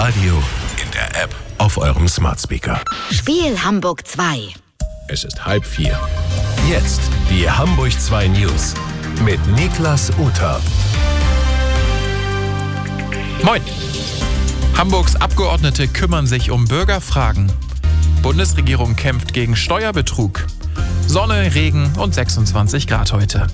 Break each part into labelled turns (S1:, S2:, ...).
S1: Radio, in der App, auf eurem Smart Speaker.
S2: Spiel Hamburg 2.
S1: Es ist 3:30. Jetzt die Hamburg 2 News mit Niklas Uter.
S3: Moin! Hamburgs Abgeordnete kümmern sich um Bürgerfragen. Bundesregierung kämpft gegen Steuerbetrug. Sonne, Regen und 26 Grad heute.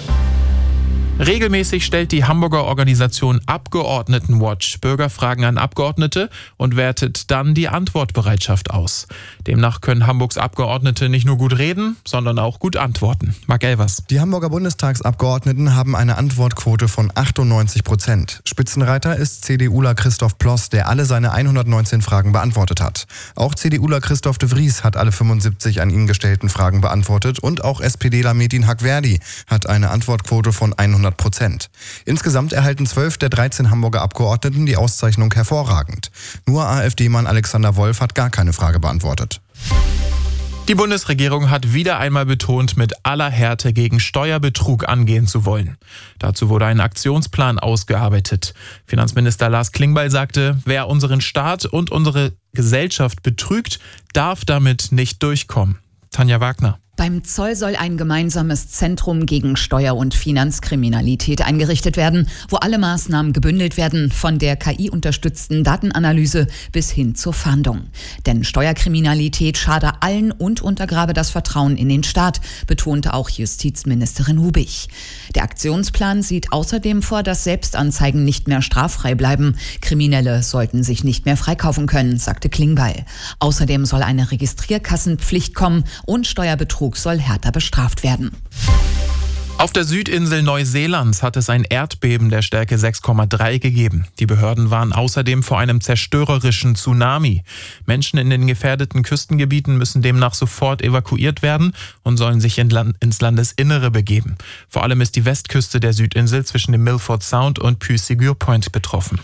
S3: Regelmäßig stellt die Hamburger Organisation Abgeordnetenwatch Bürgerfragen an Abgeordnete und wertet dann die Antwortbereitschaft aus. Demnach können Hamburgs Abgeordnete nicht nur gut reden, sondern auch gut antworten. Marc Elvers.
S4: Die Hamburger Bundestagsabgeordneten haben eine Antwortquote von 98%. Spitzenreiter ist CDUler Christoph Ploss, der alle seine 119 Fragen beantwortet hat. Auch CDUler Christoph de Vries hat alle 75 an ihn gestellten Fragen beantwortet und auch SPDler Metin Hagverdi hat eine Antwortquote von 100%. Insgesamt erhalten 12 der 13 Hamburger Abgeordneten die Auszeichnung hervorragend. Nur AfD-Mann Alexander Wolf hat gar keine Frage beantwortet.
S3: Die Bundesregierung hat wieder einmal betont, mit aller Härte gegen Steuerbetrug angehen zu wollen. Dazu wurde ein Aktionsplan ausgearbeitet. Finanzminister Lars Klingbeil sagte, wer unseren Staat und unsere Gesellschaft betrügt, darf damit nicht durchkommen. Tanja Wagner.
S5: Beim Zoll soll ein gemeinsames Zentrum gegen Steuer- und Finanzkriminalität eingerichtet werden, wo alle Maßnahmen gebündelt werden, von der KI-unterstützten Datenanalyse bis hin zur Fahndung. Denn Steuerkriminalität schade allen und untergrabe das Vertrauen in den Staat, betonte auch Justizministerin Hubig. Der Aktionsplan sieht außerdem vor, dass Selbstanzeigen nicht mehr straffrei bleiben. Kriminelle sollten sich nicht mehr freikaufen können, sagte Klingbeil. Außerdem soll eine Registrierkassenpflicht kommen und Steuerbetrug soll härter bestraft werden.
S3: Auf der Südinsel Neuseelands hat es ein Erdbeben der Stärke 6,3 gegeben. Die Behörden warnen außerdem vor einem zerstörerischen Tsunami. Menschen in den gefährdeten Küstengebieten müssen demnach sofort evakuiert werden und sollen sich ins Landesinnere begeben. Vor allem ist die Westküste der Südinsel zwischen dem Milford Sound und Puy-Ségur Point betroffen.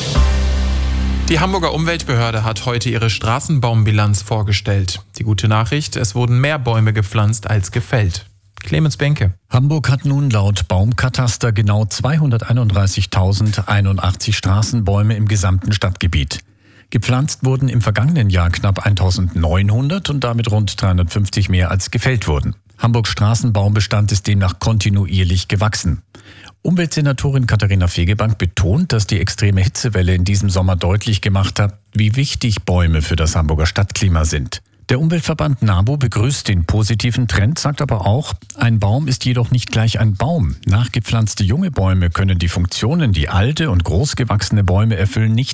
S3: Die Hamburger Umweltbehörde hat heute ihre Straßenbaumbilanz vorgestellt. Die gute Nachricht, es wurden mehr Bäume gepflanzt als gefällt. Clemens Benke.
S6: Hamburg hat nun laut Baumkataster genau 231.081 Straßenbäume im gesamten Stadtgebiet. Gepflanzt wurden im vergangenen Jahr knapp 1.900 und damit rund 350 mehr als gefällt wurden. Hamburgs Straßenbaumbestand ist demnach kontinuierlich gewachsen. Umweltsenatorin Katharina Fegebank betont, dass die extreme Hitzewelle in diesem Sommer deutlich gemacht hat, wie wichtig Bäume für das Hamburger Stadtklima sind. Der Umweltverband NABU begrüßt den positiven Trend, sagt aber auch, ein Baum ist jedoch nicht gleich ein Baum. Nachgepflanzte junge Bäume können die Funktionen, die alte und großgewachsene Bäume erfüllen, nicht